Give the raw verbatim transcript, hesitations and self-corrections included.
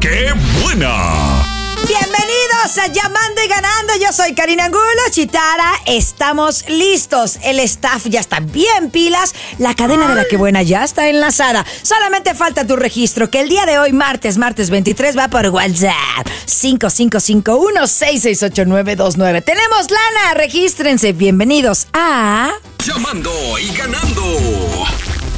¡Qué buena! Bienvenidos a Llamando y Ganando. Yo soy Karina Angulo, Chitara. Estamos listos. El staff ya está bien pilas. La cadena de la que buena ya está enlazada. Solamente falta tu registro, que el día de hoy, martes, martes veintitrés, va por WhatsApp. cinco cinco cinco uno seis seis ocho nueve dos nueve. Tenemos lana, regístrense. Bienvenidos a... Llamando y Ganando.